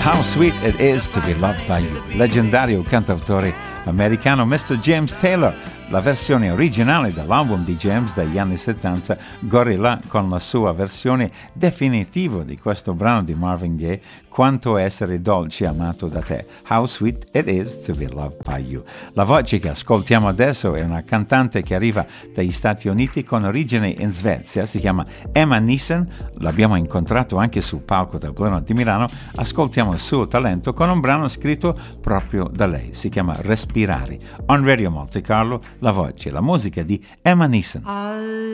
How Sweet It Is to Be Loved by You, leggendario cantautore americano Mr. James Taylor, la versione originale dell'album di James degli anni 70, Gorilla, con la sua versione definitiva di questo brano di Marvin Gaye, Quanto essere dolce e amato da te, How Sweet It Is to Be Loved by You. La voce che ascoltiamo adesso è una cantante che arriva dagli Stati Uniti con origine in Svezia, si chiama Emma Neeson, l'abbiamo incontrato anche sul palco del Blue Note di Milano. Ascoltiamo il suo talento con un brano scritto proprio da lei, si chiama Respirare. On Radio Monte Carlo, la voce, la musica di Emma Neeson.